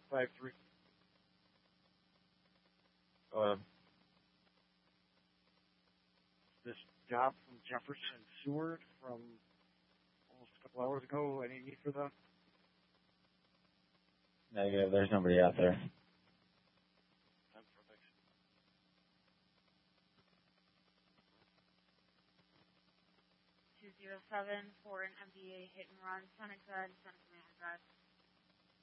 653. This job from Jefferson Seward from almost a couple hours ago. Any need for that? Negative. There's nobody out there. 207 for an MBA hit and run, Seneca and Seneca Drive.